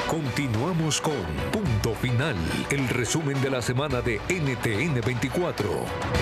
Continuamos con Punto Final, el resumen de la semana de NTN 24.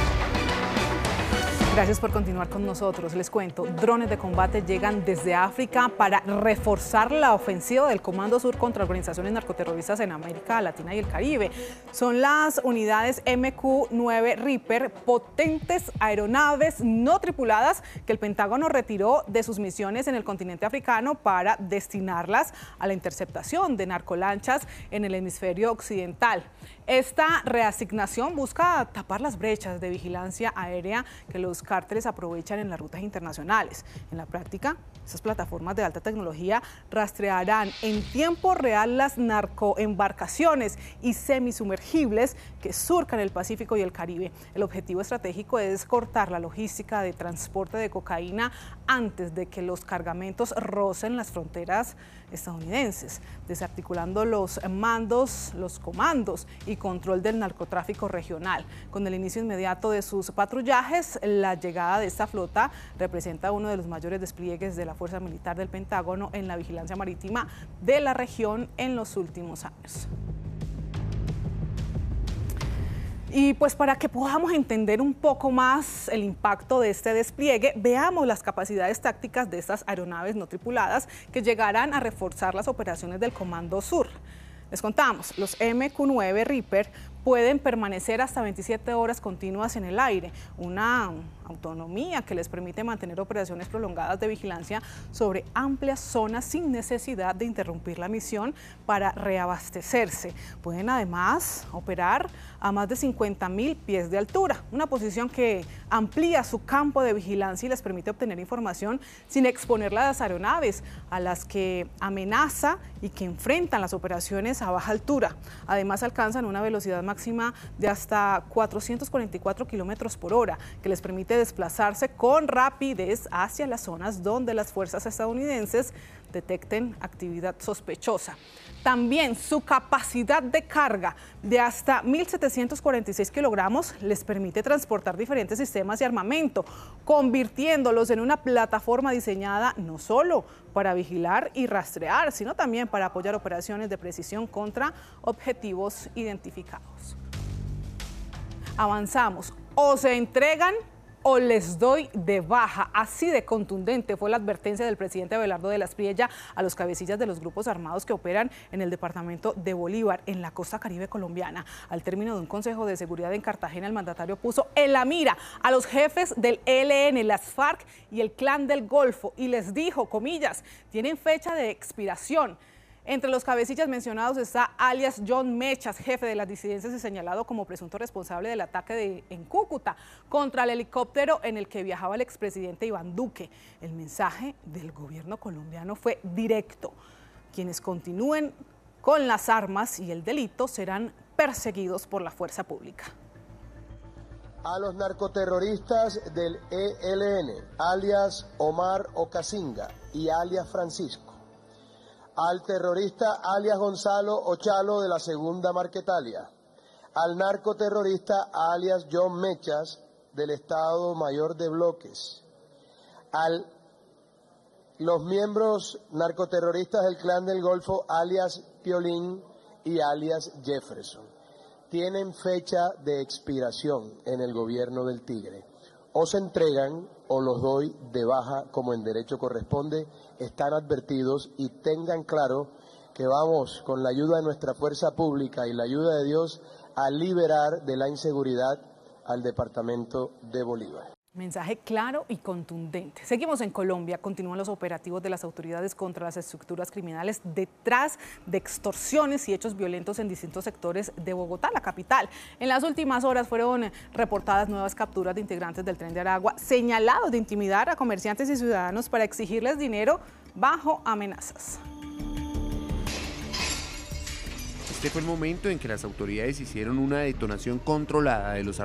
Gracias por continuar con nosotros. Les cuento, drones de combate llegan desde África para reforzar la ofensiva del Comando Sur contra organizaciones narcoterroristas en América Latina y el Caribe. Son las unidades MQ-9 Reaper, potentes aeronaves no tripuladas que el Pentágono retiró de sus misiones en el continente africano para destinarlas a la interceptación de narcolanchas en el hemisferio occidental. Esta reasignación busca tapar las brechas de vigilancia aérea que los cárteles aprovechan en las rutas internacionales. En la práctica, esas plataformas de alta tecnología rastrearán en tiempo real las narcoembarcaciones y semisumergibles que surcan el Pacífico y el Caribe. El objetivo estratégico es cortar la logística de transporte de cocaína antes de que los cargamentos rocen las fronteras estadounidenses, desarticulando los comandos y control del narcotráfico regional. Con el inicio inmediato de sus patrullajes, la llegada de esta flota representa uno de los mayores despliegues de la Fuerza Militar del Pentágono en la vigilancia marítima de la región en los últimos años. Y pues para que podamos entender un poco más el impacto de este despliegue, veamos las capacidades tácticas de estas aeronaves no tripuladas que llegarán a reforzar las operaciones del Comando Sur. Les contamos, los MQ-9 Reaper pueden permanecer hasta 27 horas continuas en el aire, una autonomía que les permite mantener operaciones prolongadas de vigilancia sobre amplias zonas sin necesidad de interrumpir la misión para reabastecerse. Pueden además operar a más de 50.000 pies de altura, una posición que amplía su campo de vigilancia y les permite obtener información sin exponer las aeronaves a las que amenaza y que enfrentan las operaciones a baja altura. Además alcanzan una velocidad máxima de hasta 444 kilómetros por hora, que les permite desplazarse con rapidez hacia las zonas donde las fuerzas estadounidenses detecten actividad sospechosa. También su capacidad de carga de hasta 1.746 kilogramos les permite transportar diferentes sistemas de armamento, convirtiéndolos en una plataforma diseñada no solo para vigilar y rastrear, sino también para apoyar operaciones de precisión contra objetivos identificados. Avanzamos. O se entregan o les doy de baja. Así de contundente fue la advertencia del presidente Abelardo de la Espriella a los cabecillas de los grupos armados que operan en el departamento de Bolívar, en la costa caribe colombiana. Al término de un consejo de seguridad en Cartagena, el mandatario puso en la mira a los jefes del ELN, las FARC y el Clan del Golfo y les dijo, comillas, tienen fecha de expiración. Entre los cabecillas mencionados está alias John Mechas, jefe de las disidencias y señalado como presunto responsable del ataque en Cúcuta contra el helicóptero en el que viajaba el expresidente Iván Duque. El mensaje del gobierno colombiano fue directo. Quienes continúen con las armas y el delito serán perseguidos por la fuerza pública. A los narcoterroristas del ELN, alias Omar Ocasinga y alias Francisco. Al terrorista alias Gonzalo Ochalo de la Segunda Marquetalia, al narcoterrorista alias John Mechas del Estado Mayor de Bloques, a los miembros narcoterroristas del Clan del Golfo alias Piolín y alias Jefferson. Tienen fecha de expiración en el gobierno del Tigre. O se entregan o los doy de baja como en derecho corresponde. Están advertidos y tengan claro que vamos con la ayuda de nuestra fuerza pública y la ayuda de Dios a liberar de la inseguridad al departamento de Bolívar. Mensaje claro y contundente. Seguimos en Colombia. Continúan los operativos de las autoridades contra las estructuras criminales detrás de extorsiones y hechos violentos en distintos sectores de Bogotá, la capital. En las últimas horas fueron reportadas nuevas capturas de integrantes del Tren de Aragua señalados de intimidar a comerciantes y ciudadanos para exigirles dinero bajo amenazas. Este fue el momento en que las autoridades hicieron una detonación controlada de los